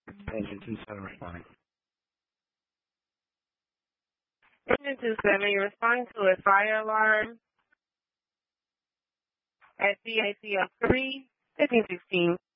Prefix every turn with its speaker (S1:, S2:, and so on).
S1: Engine 27 responding.
S2: Engine 27, you're responding to a fire alarm at CIC of 3, 1516.